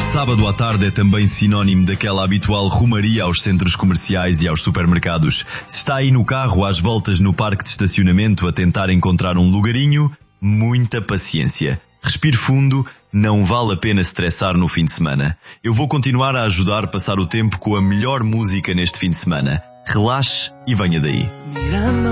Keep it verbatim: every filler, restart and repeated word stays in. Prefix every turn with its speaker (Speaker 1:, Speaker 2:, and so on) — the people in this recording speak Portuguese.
Speaker 1: Sábado à tarde é também sinónimo daquela habitual rumaria aos centros comerciais e aos supermercados. Se está aí no carro, às voltas no parque de estacionamento a tentar encontrar um lugarinho, muita paciência. Respire fundo, não vale a pena estressar no fim de semana. Eu vou continuar a ajudar a passar o tempo com a melhor música neste fim de semana. Relaxe e venha daí.